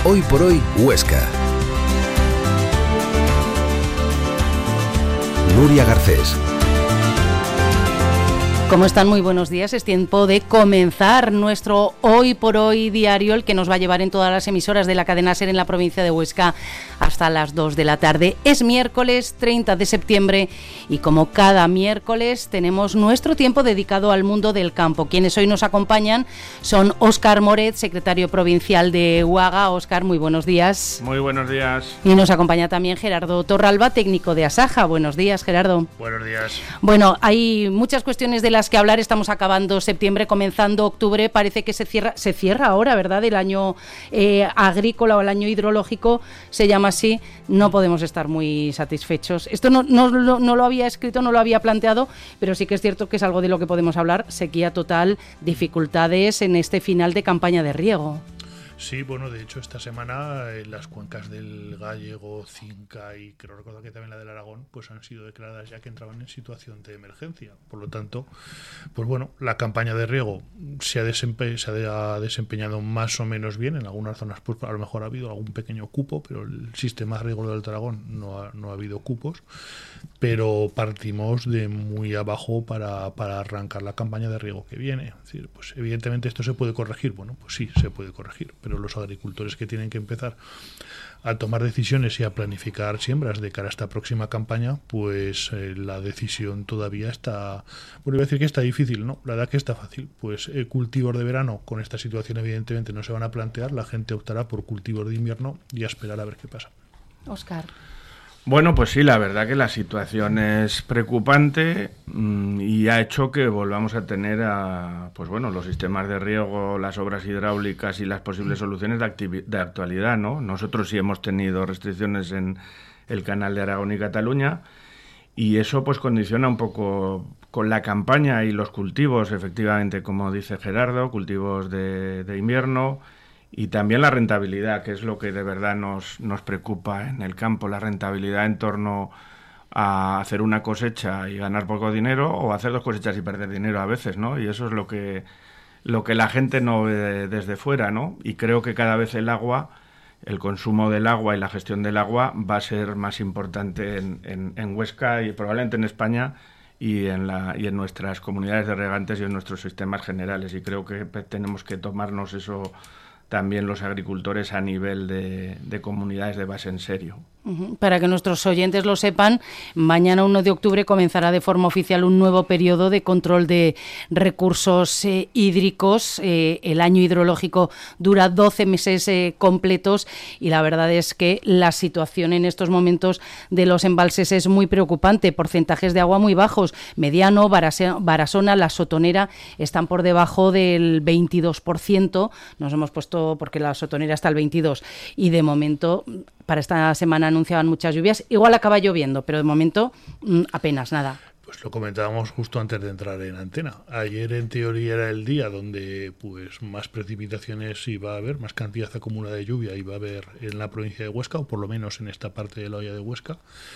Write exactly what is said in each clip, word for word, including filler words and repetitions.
Hoy por Hoy Huesca. Nuria Garcés. ¿Cómo están? Muy buenos días. Es tiempo de comenzar nuestro Hoy por Hoy diario, el que nos va a llevar en todas las emisoras de la cadena SER en la provincia de Huesca hasta las dos de la tarde. Es miércoles treinta de septiembre y como cada miércoles tenemos nuestro tiempo dedicado al mundo del campo. Quienes hoy nos acompañan son Óscar Moret, secretario provincial de Uaga. Óscar, muy buenos días. Muy buenos días. Y nos acompaña también Gerardo Torralba, técnico de Asaja. Buenos días, Gerardo. Buenos días. Bueno, hay muchas cuestiones de las que hablar. Estamos acabando septiembre, comenzando octubre. Parece que se cierra, se cierra ahora, ¿verdad? El año eh, agrícola o el año hidrológico, se llama así. No podemos estar muy satisfechos. Esto no, no, no, no lo había escrito, no lo había planteado, pero sí que es cierto que es algo de lo que podemos hablar. Sequía total, dificultades en este final de campaña de riego. Sí, bueno, de hecho esta semana eh, las cuencas del Gállego, Cinca y creo recordar que también la del Aragón pues han sido declaradas ya que entraban en situación de emergencia. Por lo tanto, pues bueno, la campaña de riego se ha, desempe- se ha desempeñado más o menos bien. En algunas zonas pues a lo mejor ha habido algún pequeño cupo, pero el sistema de riego del Alto Aragón no ha, no ha habido cupos. Pero partimos de muy abajo para, para arrancar la campaña de riego que viene. Es decir, pues evidentemente esto se puede corregir. Bueno, pues sí, se puede corregir, pero los agricultores que tienen que empezar a tomar decisiones y a planificar siembras de cara a esta próxima campaña, pues eh, la decisión todavía está, bueno, iba a decir que está difícil, no, la verdad que está fácil. Pues eh, cultivos de verano con esta situación evidentemente no se van a plantear, la gente optará por cultivos de invierno y a esperar a ver qué pasa. Óscar. Bueno, pues sí, la verdad que la situación es preocupante mmm, y ha hecho que volvamos a tener a, pues bueno, los sistemas de riego, las obras hidráulicas y las posibles soluciones de, activi- de actualidad, ¿no? Nosotros sí hemos tenido restricciones en el canal de Aragón y Cataluña y eso pues condiciona un poco con la campaña y los cultivos, efectivamente, como dice Gerardo, cultivos de, de invierno. Y también la rentabilidad, que es lo que de verdad nos, nos preocupa en el campo, la rentabilidad en torno a hacer una cosecha y ganar poco dinero o hacer dos cosechas y perder dinero a veces, ¿no? Y eso es lo que, lo que la gente no ve desde fuera, ¿no? Y creo que cada vez el agua, el consumo del agua y la gestión del agua va a ser más importante en, en, en Huesca y probablemente en España y en, la, y en nuestras comunidades de regantes y en nuestros sistemas generales. Y creo que tenemos que tomarnos eso también los agricultores a nivel de, de comunidades de base en serio. Para que nuestros oyentes lo sepan, mañana uno de octubre comenzará de forma oficial un nuevo periodo de control de recursos eh, hídricos. Eh, el año hidrológico dura doce meses eh, completos y la verdad es que la situación en estos momentos de los embalses es muy preocupante. Porcentajes de agua muy bajos. Mediano, Barase- Barasona, La Sotonera están por debajo del veintidós por ciento. Nos hemos puesto porque La Sotonera está al veintidós por ciento y de momento para esta semana anunciaban muchas lluvias. Igual acaba lloviendo, pero de momento mmm, apenas nada. Pues lo comentábamos justo antes de entrar en antena. Ayer en teoría era el día donde pues más precipitaciones iba a haber, más cantidad acumulada de lluvia iba a haber en la provincia de Huesca, o por lo menos en esta parte de la hoya de Huesca.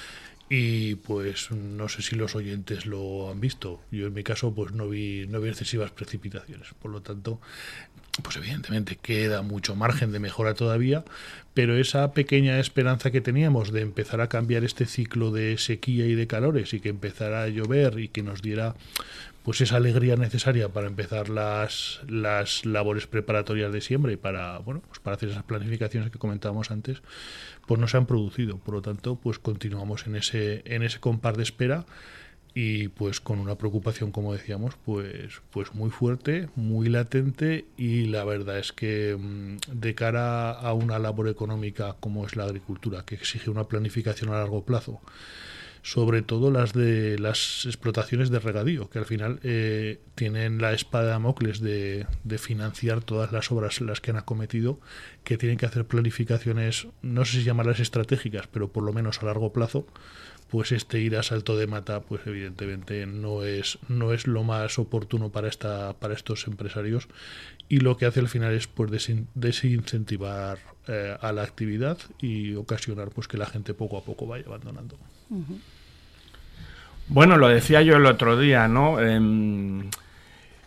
Y pues no sé si los oyentes lo han visto. Yo en mi caso pues no vi, no vi excesivas precipitaciones. Por lo tanto, pues evidentemente queda mucho margen de mejora todavía, pero esa pequeña esperanza que teníamos de empezar a cambiar este ciclo de sequía y de calores y que empezara a llover y que nos diera pues esa alegría necesaria para empezar las, las labores preparatorias de siembra y para, bueno, pues para hacer esas planificaciones que comentábamos antes, pues no se han producido. Por lo tanto, pues continuamos en ese, en ese compás de espera y pues con una preocupación, como decíamos, pues, pues muy fuerte, muy latente, y la verdad es que de cara a una labor económica como es la agricultura, que exige una planificación a largo plazo, sobre todo las de las explotaciones de regadío, que al final eh, tienen la espada de Damocles de, de financiar todas las obras las que han acometido, que tienen que hacer planificaciones, no sé si llamarlas estratégicas, pero por lo menos a largo plazo. Pues este ir a salto de mata, pues evidentemente no es no es lo más oportuno para esta para estos empresarios, y lo que hace al final es pues desin, desincentivar eh, a la actividad y ocasionar pues que la gente poco a poco vaya abandonando. Uh-huh. Bueno, lo decía yo el otro día, ¿no? Eh,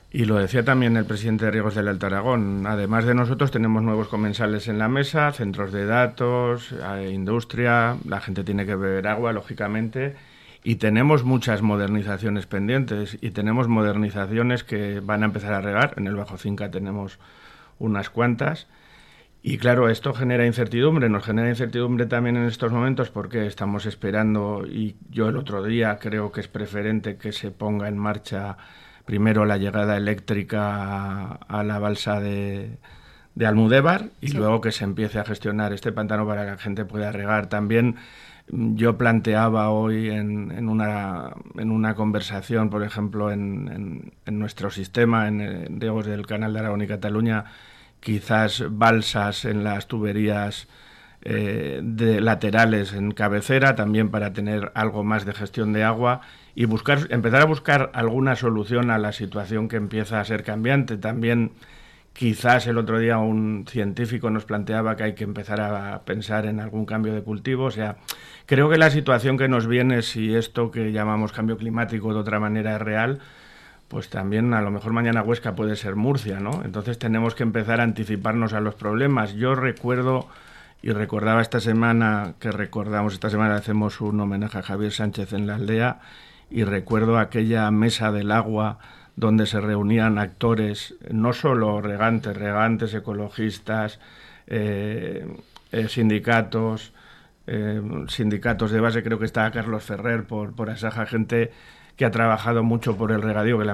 Y lo decía también el presidente de Riegos del Alto Aragón. Además de nosotros, tenemos nuevos comensales en la mesa, centros de datos, industria, la gente tiene que beber agua, lógicamente, y tenemos muchas modernizaciones pendientes, y tenemos modernizaciones que van a empezar a regar. En el Bajo Cinca tenemos unas cuantas. Y claro, esto genera incertidumbre, nos genera incertidumbre también en estos momentos porque estamos esperando, y yo el otro día creo que es preferente que se ponga en marcha primero la llegada eléctrica a la balsa de, de Almudévar y sí. luego que se empiece a gestionar este pantano para que la gente pueda regar. También yo planteaba hoy en, en, una, en una conversación, por ejemplo, en, en, en nuestro sistema, en, en riegos del Canal de Aragón y Cataluña, quizás balsas en las tuberías eh, de laterales en cabecera, también para tener algo más de gestión de agua y buscar, empezar a buscar alguna solución a la situación que empieza a ser cambiante. También quizás el otro día un científico nos planteaba que hay que empezar a pensar en algún cambio de cultivo. O sea, creo que la situación que nos viene, si esto que llamamos cambio climático de otra manera es real, pues también a lo mejor mañana Huesca puede ser Murcia, ¿no? Entonces tenemos que empezar a anticiparnos a los problemas. Yo recuerdo, y recordaba esta semana, que recordamos esta semana, hacemos un homenaje a Javier Sánchez en la aldea, y recuerdo aquella mesa del agua donde se reunían actores, no solo regantes, regantes, ecologistas, eh, eh, sindicatos, eh, sindicatos de base, creo que estaba Carlos Ferrer por, por Asaja, gente que ha trabajado mucho por el regadío, que la